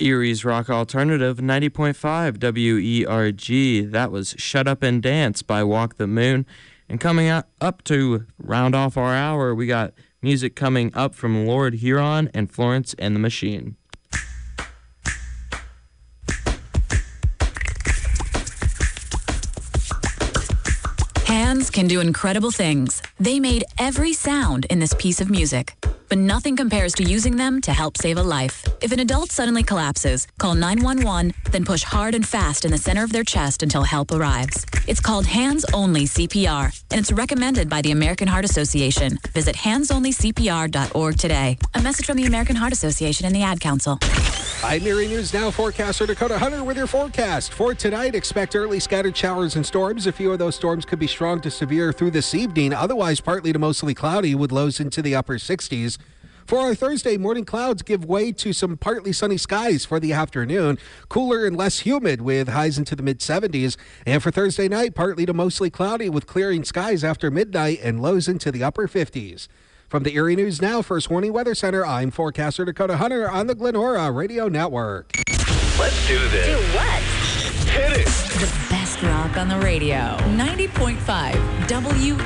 Erie's Rock Alternative 90.5 WERG. That was Shut Up and Dance by Walk the Moon. And coming up to round off our hour, we got music coming up from Lord Huron and Florence and the Machine. Hands can do incredible things. They made every sound in this piece of music. But nothing compares to using them to help save a life. If an adult suddenly collapses, call 911, then push hard and fast in the center of their chest until help arrives. It's called hands-only CPR, and it's recommended by the American Heart Association. Visit handsonlycpr.org today. A message from the American Heart Association and the Ad Council. I'm Erie News Now forecaster Dakota Hunter with your forecast. For tonight, expect early scattered showers and storms. A few of those storms could be strong to severe through this evening. Otherwise, partly to mostly cloudy with lows into the upper 60s. For our Thursday, morning clouds give way to some partly sunny skies for the afternoon. Cooler and less humid with highs into the mid-70s. And for Thursday night, partly to mostly cloudy with clearing skies after midnight and lows into the upper 50s. From the Erie News Now First Warning Weather Center, I'm forecaster Dakota Hunter on the Glenora Radio Network. Let's do this. Do what? Hit it. The best rock on the radio. 90.5 W